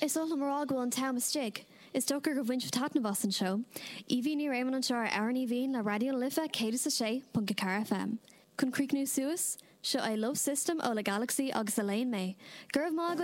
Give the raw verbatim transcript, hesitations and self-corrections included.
Is all marrá go an tam stig. Is docker go winch tat na bus show. Evie ni Raymond and Char Aaron Evie la Radio Lifa Cadis Shay Punkacar F M. Kun Creek New Suis, show I love system o la Galaxy og Lane May. Gurv Mag